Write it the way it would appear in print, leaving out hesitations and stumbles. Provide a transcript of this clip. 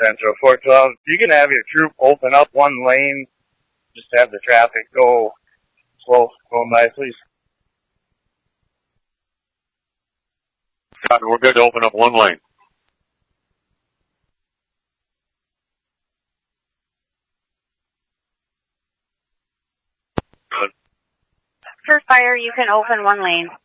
Central 412. You can have your troop open up one lane, just have the traffic go slow, go by, please. We're good to open up one lane. For fire, you can open one lane.